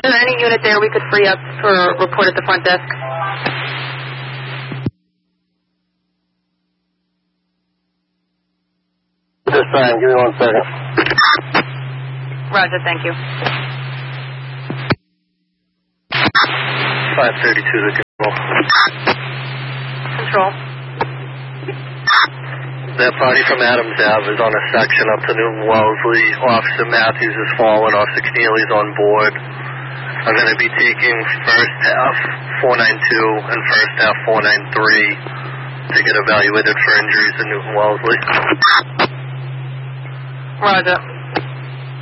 there any unit there we could free up for report at the front desk? Just fine. Give me 1 second. Roger, thank you. 532 to control. Control. That body from Adams Ave is on a section up to Newton Wellesley. Officer Matthews has fallen. Officer Keneally's on board. I'm going to be taking first half 492 and first half 493 to get evaluated for injuries in Newton Wellesley. Roger.